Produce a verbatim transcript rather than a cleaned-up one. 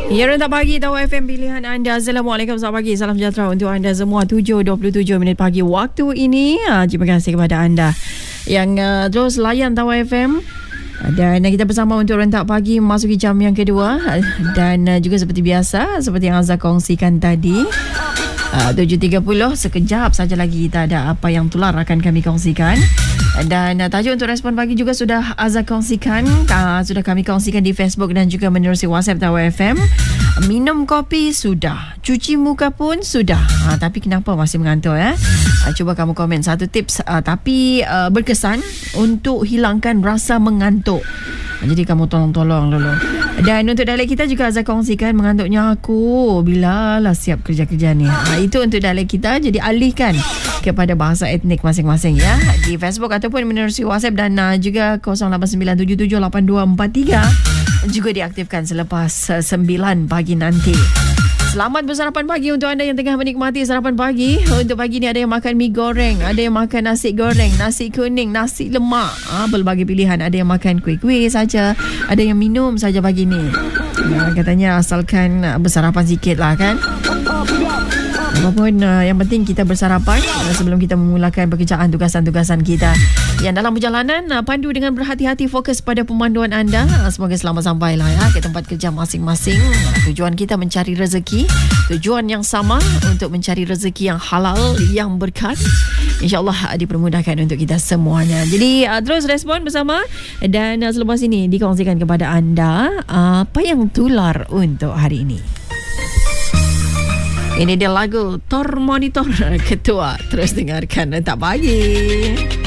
Ya, rentak pagi tahu F M pilihan anda. Assalamualaikum, selamat pagi, salam sejahtera untuk anda semua. Tujuh dua puluh tujuh minit pagi waktu ini. uh, Terima kasih kepada anda yang uh, terus layan tahu F M. Dan uh, kita bersama untuk rentak pagi memasuki jam yang kedua. uh, Dan uh, juga seperti biasa, seperti yang Azhar kongsikan tadi, uh, tujuh tiga puluh sekejap saja lagi kita ada apa yang tular akan kami kongsikan. Dan uh, tajuk untuk respon pagi juga sudah Azhar kongsikan, uh, sudah kami kongsikan di Facebook dan juga menerusi WhatsApp Tawa F M. Minum kopi sudah, cuci muka pun sudah, uh, tapi kenapa masih mengantuk ya? Uh, cuba kamu komen satu tips uh, tapi uh, berkesan untuk hilangkan rasa mengantuk. Jadi kamu tolong-tolong dulu. Dan untuk dialek kita juga Azhar kongsikan, mengantuknya aku bila lah siap kerja-kerja ni. Ha, itu untuk dialek kita, jadi alihkan kepada bahasa etnik masing-masing ya. Di Facebook ataupun menerusi WhatsApp dan uh, juga kosong lapan sembilan tujuh tujuh lapan dua empat tiga juga diaktifkan selepas uh, sembilan pagi nanti. Selamat bersarapan pagi untuk anda yang tengah menikmati sarapan pagi. Untuk pagi ni ada yang makan mi goreng, ada yang makan nasi goreng, nasi kuning, nasi lemak, ha, berbagai pilihan. Ada yang makan kuih-kuih saja, ada yang minum saja pagi ni. Nah, katanya asalkan bersarapan sikit lah kan. Apapun uh, yang penting kita bersarapan uh, sebelum kita memulakan pekerjaan tugasan-tugasan kita. Yang dalam perjalanan uh, pandu dengan berhati-hati, fokus pada pemanduan anda. Uh, semoga selamat sampailah ya ke tempat kerja masing-masing. Uh, tujuan kita mencari rezeki, tujuan yang sama untuk mencari rezeki yang halal, yang berkat. InsyaAllah uh, dipermudahkan untuk kita semuanya. Jadi uh, terus respon bersama dan uh, selepas ini dikongsikan kepada anda uh, apa yang tular untuk hari ini. Ini dia lagu Tor Monitor Ketua. Terus dengarkan rentak pagi.